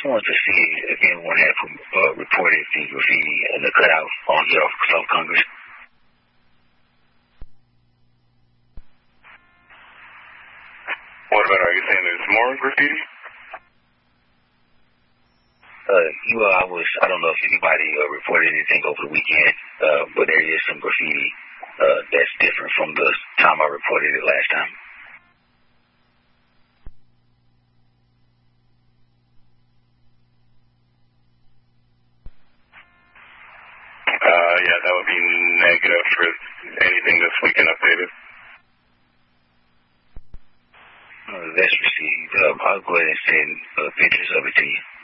wanted to see if anyone had reported the graffiti and the cutout on your South Congress. What about, are you saying there's more graffiti? I don't know if anybody reported anything over the weekend, but there is some graffiti that's different from the time I reported it last time. Yeah, that would be negative for anything this weekend updated. That's received. I'll go ahead and send pictures of it to you.